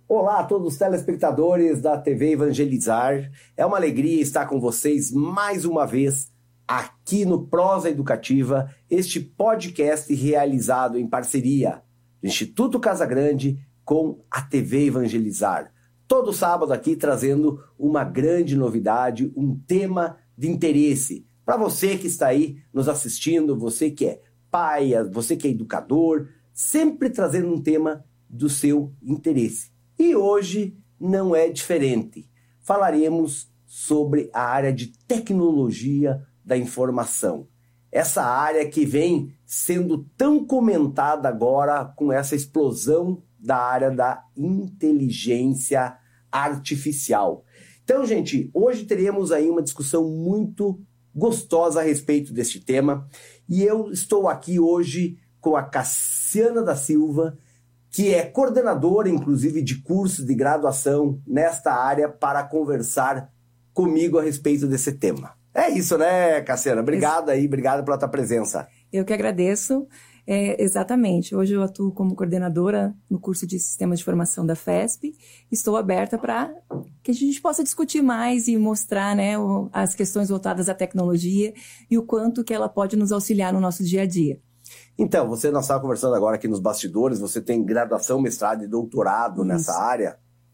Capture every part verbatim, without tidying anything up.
Olá a todos os telespectadores da T V Evangelizar. É uma alegria estar com vocês mais uma vez aqui no Prosa Educativa, este podcast realizado em parceria do Instituto Casa Grande com a T V Evangelizar. Todo sábado aqui trazendo uma grande novidade, um tema de interesse para você que está aí nos assistindo, você que é pai, você que é educador, sempre trazendo um tema do seu interesse. E hoje não é diferente. Falaremos sobre a área de tecnologia da informação. Essa área que vem sendo tão comentada agora com essa explosão da área da inteligência artificial. Então, gente, hoje teremos aí uma discussão muito gostosa a respeito deste tema. E eu estou aqui hoje com a Cassiana da Silva, que é coordenadora, inclusive, de cursos de graduação nesta área, para conversar comigo a respeito desse tema. É isso, né, Cassiana? Obrigado aí, obrigado pela tua presença. Eu que agradeço. É, exatamente. Hoje eu atuo como coordenadora no curso de Sistemas de Formação da F E S P. Estou aberta para que a gente possa discutir mais e mostrar, né, o, as questões voltadas à tecnologia e o quanto que ela pode nos auxiliar no nosso dia a dia. Então, você, nós estávamos conversando agora aqui nos bastidores, você tem graduação, mestrado e doutorado Isso. nessa área.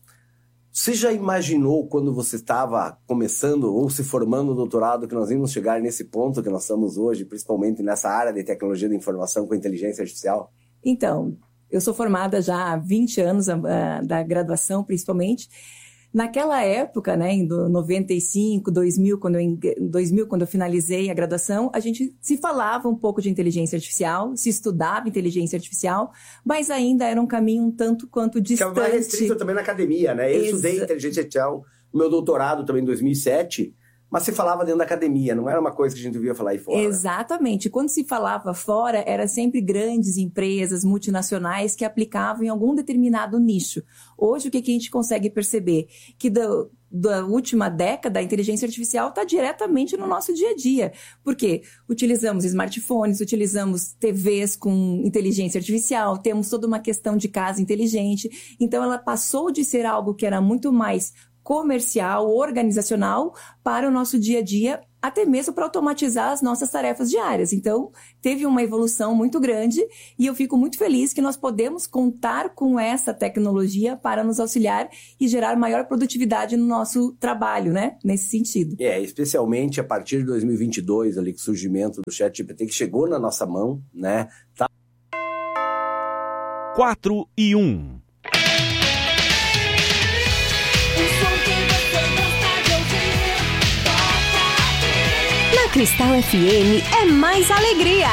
Você já imaginou quando você estava começando ou se formando no doutorado que nós íamos chegar nesse ponto que nós estamos hoje, principalmente nessa área de tecnologia da informação com inteligência artificial? Então, eu sou formada já há vinte anos uh, da graduação, principalmente. Naquela época, né, em noventa e cinco, dois mil, quando eu, dois mil, quando eu finalizei a graduação, a gente se falava um pouco de inteligência artificial, se estudava inteligência artificial, mas ainda era um caminho um tanto quanto distante. Que é mais restrito também na academia, né? Eu Exa... estudei inteligência artificial no meu doutorado também em dois mil e sete, mas se falava dentro da academia, não era uma coisa que a gente ouvia falar aí fora. Exatamente. Quando se falava fora, era sempre grandes empresas multinacionais que aplicavam em algum determinado nicho. Hoje, o que a gente consegue perceber? Que do, da última década, a inteligência artificial está diretamente no nosso dia a dia. Por quê? Utilizamos smartphones, utilizamos T Vs com inteligência artificial, temos toda uma questão de casa inteligente. Então, ela passou de ser algo que era muito mais comercial, organizacional, para o nosso dia a dia, até mesmo para automatizar as nossas tarefas diárias. Então, teve uma evolução muito grande e eu fico muito feliz que nós podemos contar com essa tecnologia para nos auxiliar e gerar maior produtividade no nosso trabalho, né? Nesse sentido. É, especialmente a partir de dois mil e vinte e dois, ali, com o surgimento do ChatGPT, que chegou na nossa mão, né? Tá... quatro e um. Cristal F M é mais alegria.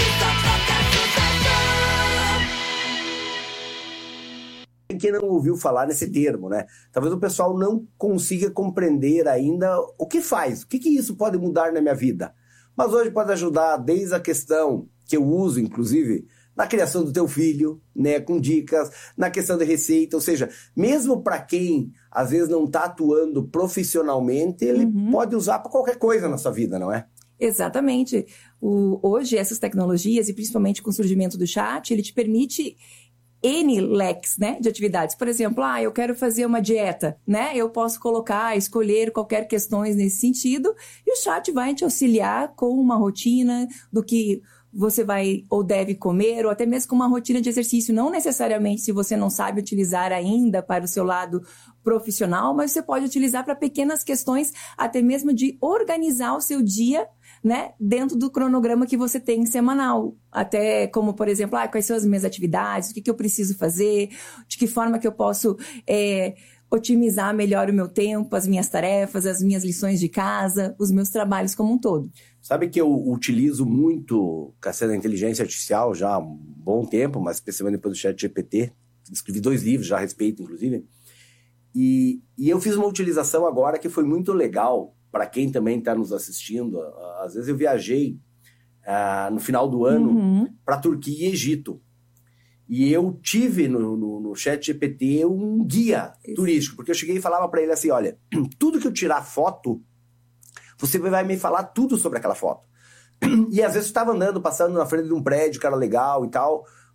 Quem não ouviu falar nesse termo, né? Talvez o pessoal não consiga compreender ainda o que faz, o que, que isso pode mudar na minha vida. Mas hoje pode ajudar desde a questão que eu uso, inclusive, na criação do teu filho, né, com dicas, na questão de receita, ou seja, mesmo para quem às vezes não está atuando profissionalmente, ele uhum. pode usar para qualquer coisa na sua vida, não é? Exatamente. O, hoje, essas tecnologias, e principalmente com o surgimento do chat, ele te permite N leques, né, de atividades. Por exemplo, ah, eu quero fazer uma dieta, né? Eu posso colocar, escolher qualquer questões nesse sentido, e o chat vai te auxiliar com uma rotina do que você vai ou deve comer, ou até mesmo com uma rotina de exercício. Não necessariamente se você não sabe utilizar ainda para o seu lado profissional, mas você pode utilizar para pequenas questões, até mesmo de organizar o seu dia, né, dentro do cronograma que você tem semanal. Até como, por exemplo, ah, quais são as minhas atividades, o que, que eu preciso fazer, de que forma que eu posso é, otimizar melhor o meu tempo, as minhas tarefas, as minhas lições de casa, os meus trabalhos como um todo. Sabe que eu utilizo muito, Cassiana, a inteligência artificial já há um bom tempo, mas especialmente depois do ChatGPT. Escrevi dois livros já a respeito, inclusive. E, e eu fiz uma utilização agora que foi muito legal para quem também está nos assistindo. Às vezes eu viajei uh, no final do ano uhum. para Turquia e Egito. E eu tive no, no, no ChatGPT um guia Isso. turístico, porque eu cheguei e falava para ele assim, olha, tudo que eu tirar foto, você vai me falar tudo sobre aquela foto. E às vezes eu estava andando, passando na frente de um prédio que era legal e tal,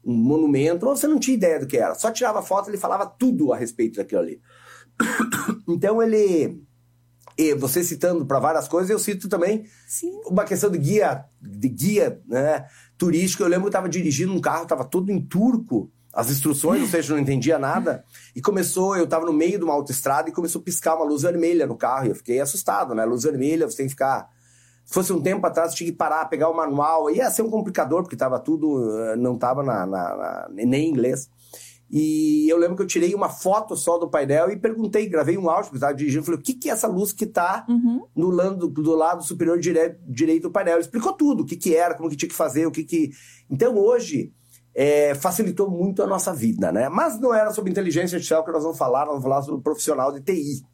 um monumento, ou você não tinha ideia do que era. Só tirava foto, ele falava tudo a respeito daquilo ali. Então ele... E você citando para várias coisas, eu cito também Sim. uma questão de guia, de guia né, turístico. Eu lembro que eu estava dirigindo um carro, estava todo em turco, as instruções, ou seja, eu não entendia nada. E começou, eu estava no meio de uma autoestrada e começou a piscar uma luz vermelha no carro. E eu fiquei assustado, né? Luz vermelha, você tem que ficar... Se fosse um tempo atrás, eu tinha que parar, pegar o manual. Ia ser um complicador, porque estava tudo... Não estava na, na, na, nem em inglês. E eu lembro que eu tirei uma foto só do painel e perguntei, gravei um áudio, porque estava dirigindo, falei, o que, que é essa luz que está uhum. no lado, do lado superior direito, direito do painel? Ele explicou tudo, o que, que era, como que tinha que fazer, o que que... Então, hoje, é, facilitou muito a nossa vida, né? Mas não era sobre inteligência artificial que nós vamos falar, nós vamos falar sobre o profissional de T I.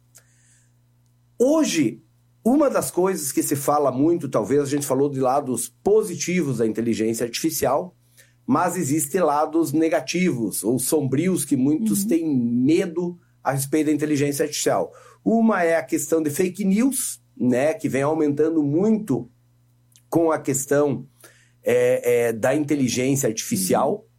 Hoje, uma das coisas que se fala muito, talvez a gente falou de lados positivos da inteligência artificial, mas existem lados negativos ou sombrios que muitos uhum. têm medo a respeito da inteligência artificial. Uma é a questão de fake news, né, que vem aumentando muito com a questão é, é, da inteligência artificial. Uhum.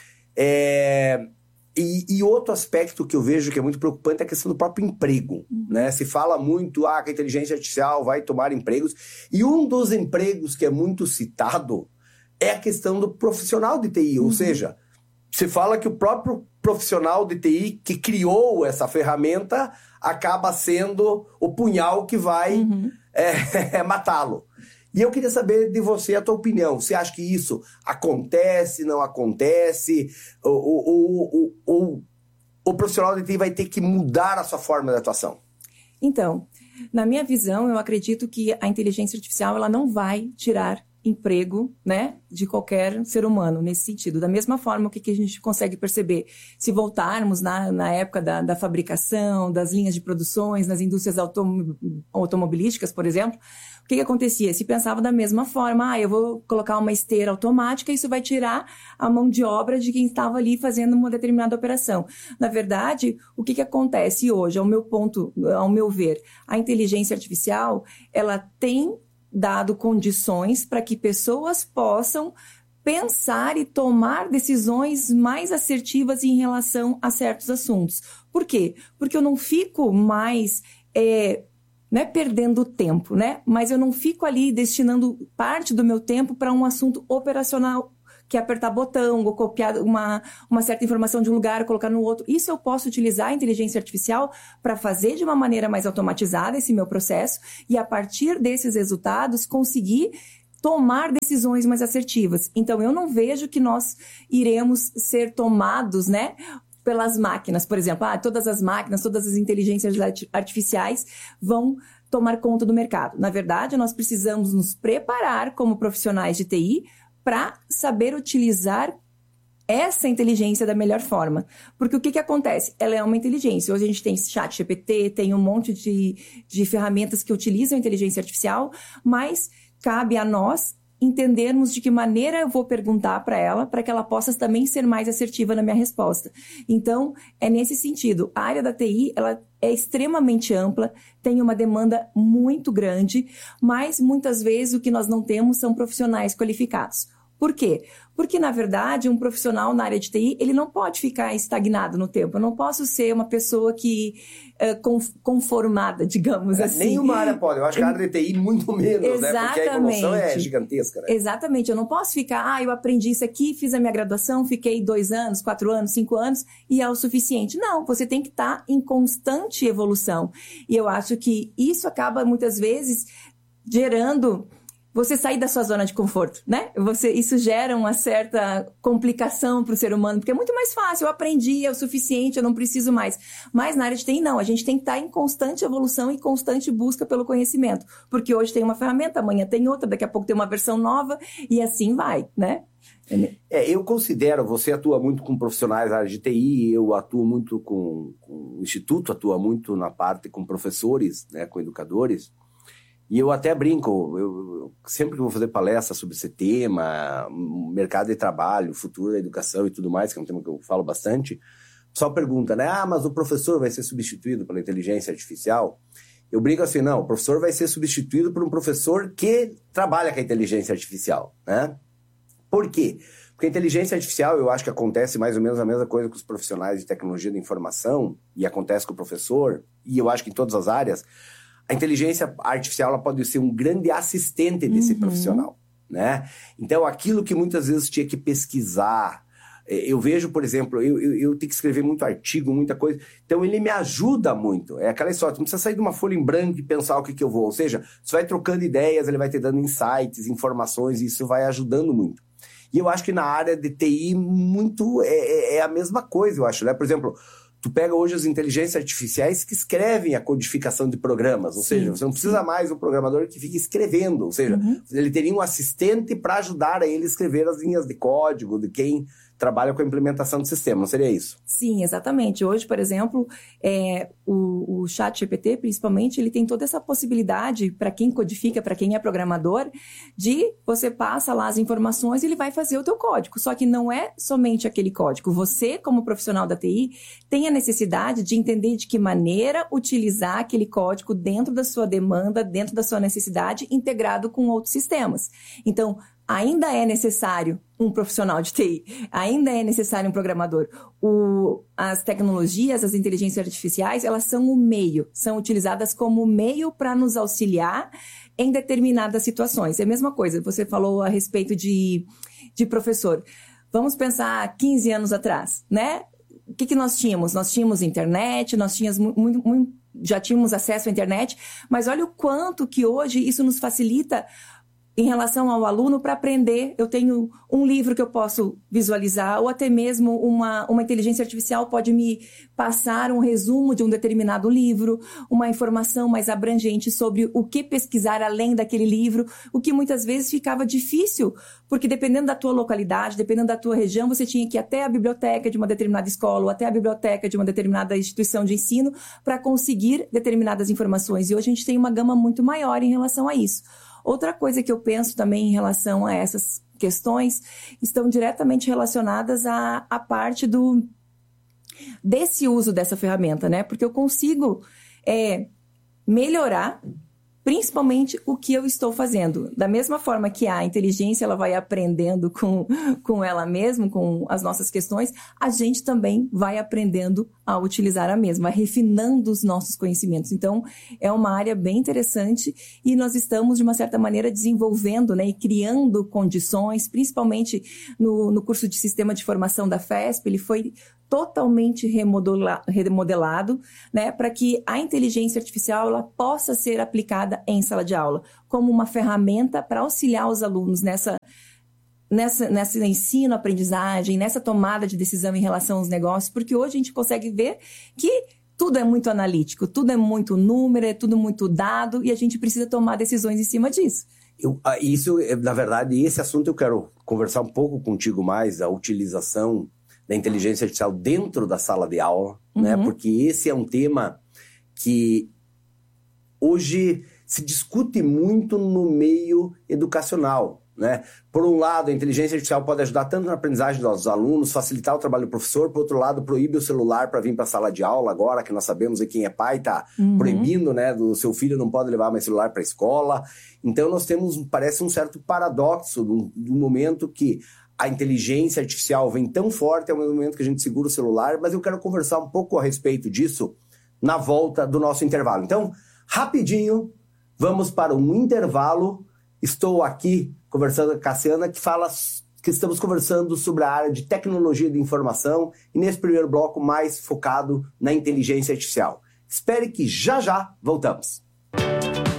É, e, e outro aspecto que eu vejo que é muito preocupante é a questão do próprio emprego. Uhum. Né? Se fala muito ah, que a inteligência artificial vai tomar empregos. E um dos empregos que é muito citado é a questão do profissional de T I, uhum. ou seja, se fala que o próprio profissional de T I que criou essa ferramenta acaba sendo o punhal que vai uhum. é, matá-lo. E eu queria saber de você a tua opinião. Você acha que isso acontece, não acontece? Ou, ou, ou, ou o profissional de T I vai ter que mudar a sua forma de atuação? Então, na minha visão, eu acredito que a inteligência artificial ela não vai tirar emprego, né, de qualquer ser humano nesse sentido. Da mesma forma, o que, que a gente consegue perceber? Se voltarmos na, na época da, da fabricação, das linhas de produções, nas indústrias autom- automobilísticas, por exemplo, o que, que acontecia? Se pensava da mesma forma, ah, eu vou colocar uma esteira automática, isso vai tirar a mão de obra de quem estava ali fazendo uma determinada operação. Na verdade, o que, que acontece hoje, ao meu ponto, ao meu ver, a inteligência artificial, ela tem dado condições para que pessoas possam pensar e tomar decisões mais assertivas em relação a certos assuntos. Por quê? Porque eu não fico mais é, né, perdendo tempo, né? Mas eu não fico ali destinando parte do meu tempo para um assunto operacional, que é apertar botão ou copiar uma, uma certa informação de um lugar, colocar no outro. Isso eu posso utilizar a inteligência artificial para fazer de uma maneira mais automatizada esse meu processo e, a partir desses resultados, conseguir tomar decisões mais assertivas. Então, eu não vejo que nós iremos ser tomados, né, pelas máquinas. Por exemplo, ah, todas as máquinas, todas as inteligências artificiais vão tomar conta do mercado. Na verdade, nós precisamos nos preparar como profissionais de T I para saber utilizar essa inteligência da melhor forma. Porque o que, que acontece? Ela é uma inteligência. Hoje a gente tem chat G P T, tem um monte de, de ferramentas que utilizam a inteligência artificial, mas cabe a nós entendermos de que maneira eu vou perguntar para ela, para que ela possa também ser mais assertiva na minha resposta. Então, é nesse sentido. A área da T I, ela é extremamente ampla, tem uma demanda muito grande, mas muitas vezes o que nós não temos são profissionais qualificados. Por quê? Porque, na verdade, um profissional na área de T I, ele não pode ficar estagnado no tempo. Eu não posso ser uma pessoa que é conformada, digamos é, assim. Nenhuma área pode. Eu acho que a área de T I muito menos, Exatamente. Né? Porque a evolução é gigantesca. Né? Exatamente. Eu não posso ficar, ah, eu aprendi isso aqui, fiz a minha graduação, fiquei dois anos, quatro anos, cinco anos e é o suficiente. Não, você tem que estar em constante evolução. E eu acho que isso acaba, muitas vezes, gerando você sair da sua zona de conforto, né? Você, isso gera uma certa complicação para o ser humano, porque é muito mais fácil, eu aprendi, é o suficiente, eu não preciso mais. Mas na área de T I, não, a gente tem que estar em constante evolução e constante busca pelo conhecimento, porque hoje tem uma ferramenta, amanhã tem outra, daqui a pouco tem uma versão nova, e assim vai, né? É, eu considero, você atua muito com profissionais da área de T I, eu atuo muito com, com o Instituto, atua muito na parte com professores, né, com educadores. E eu até brinco, eu, eu sempre que vou fazer palestra sobre esse tema, mercado de trabalho, futuro da educação e tudo mais, que é um tema que eu falo bastante, o pessoal pergunta, né? Ah, mas o professor vai ser substituído pela inteligência artificial? Eu brinco assim, não, o professor vai ser substituído por um professor que trabalha com a inteligência artificial, né? Por quê? Porque a inteligência artificial, eu acho que acontece mais ou menos a mesma coisa com os profissionais de tecnologia da informação, e acontece com o professor, e eu acho que em todas as áreas, a inteligência artificial ela pode ser um grande assistente desse uhum. profissional, né? Então, aquilo que muitas vezes tinha que pesquisar, eu vejo, por exemplo, eu, eu, eu tenho que escrever muito artigo, muita coisa, então ele me ajuda muito. É aquela história, tu não precisa sair de uma folha em branco e pensar o que, que eu vou, ou seja, você vai trocando ideias, ele vai te dando insights, informações, e isso vai ajudando muito. E eu acho que na área de T I, muito é, é a mesma coisa, eu acho, né? Por exemplo, tu pega hoje as inteligências artificiais que escrevem a codificação de programas, ou sim, seja, você não precisa sim. mais do programador que fique escrevendo, ou seja, uhum. ele teria um assistente para ajudar a ele a escrever as linhas de código de quem trabalha com a implementação do sistema, não seria isso? Sim, exatamente. Hoje, por exemplo, é, o, o ChatGPT, principalmente, ele tem toda essa possibilidade para quem codifica, para quem é programador, de você passa lá as informações e ele vai fazer o teu código. Só que não é somente aquele código. Você, como profissional da T I, tem a necessidade de entender de que maneira utilizar aquele código dentro da sua demanda, dentro da sua necessidade, integrado com outros sistemas. Então, ainda é necessário um profissional de T I, ainda é necessário um programador. O, as tecnologias, as inteligências artificiais, elas são o meio, são utilizadas como meio para nos auxiliar em determinadas situações. É a mesma coisa, você falou a respeito de, de professor. Vamos pensar quinze anos atrás, né? O que, que nós tínhamos? Nós tínhamos internet, nós tínhamos muito, muito, já tínhamos acesso à internet, mas olha o quanto que hoje isso nos facilita em relação ao aluno para aprender. Eu tenho um livro que eu posso visualizar, ou até mesmo uma, uma inteligência artificial pode me passar um resumo de um determinado livro, uma informação mais abrangente sobre o que pesquisar além daquele livro, o que muitas vezes ficava difícil, porque dependendo da tua localidade, dependendo da tua região, você tinha que ir até a biblioteca de uma determinada escola, ou até a biblioteca de uma determinada instituição de ensino para conseguir determinadas informações. E hoje a gente tem uma gama muito maior em relação a isso. Outra coisa que eu penso também em relação a essas questões estão diretamente relacionadas à, à parte do, desse uso dessa ferramenta, né? Porque eu consigo é, melhorar principalmente o que eu estou fazendo. Da mesma forma que a inteligência ela vai aprendendo com, com ela mesma, com as nossas questões, a gente também vai aprendendo a utilizar a mesma, vai refinando os nossos conhecimentos. Então, é uma área bem interessante e nós estamos, de uma certa maneira, desenvolvendo, né, e criando condições, principalmente no, no curso de Sistema de Formação da FESP, ele foi totalmente remodela, remodelado, né, para que a inteligência artificial ela possa ser aplicada em sala de aula, como uma ferramenta para auxiliar os alunos nessa, nessa, nessa ensino, aprendizagem, nessa tomada de decisão em relação aos negócios, porque hoje a gente consegue ver que tudo é muito analítico, tudo é muito número, é tudo muito dado, e a gente precisa tomar decisões em cima disso. Eu, isso, na verdade, esse assunto eu quero conversar um pouco contigo mais, a utilização da inteligência artificial dentro da sala de aula, uhum. né? Porque esse é um tema que hoje se discute muito no meio educacional, né? Por um lado, a inteligência artificial pode ajudar tanto na aprendizagem dos alunos, facilitar o trabalho do professor, por outro lado, proíbe o celular para vir para a sala de aula agora, que nós sabemos que quem é pai está uhum. proibindo, né? Do seu filho não pode levar mais celular para a escola. Então, nós temos, parece um certo paradoxo do, do momento que a inteligência artificial vem tão forte ao mesmo momento que a gente segura o celular, mas eu quero conversar um pouco a respeito disso na volta do nosso intervalo. Então, rapidinho, vamos para um intervalo. Estou aqui conversando com a Cassiana, que fala que estamos conversando sobre a área de tecnologia de informação e nesse primeiro bloco mais focado na inteligência artificial. Espere que já já voltamos.